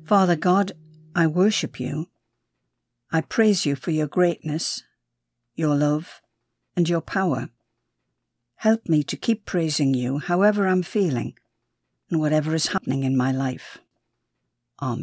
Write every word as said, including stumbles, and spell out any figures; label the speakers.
Speaker 1: Father God, I worship you. I praise you for your greatness, your love, and your power. Help me to keep praising you however I'm feeling and whatever is happening in my life.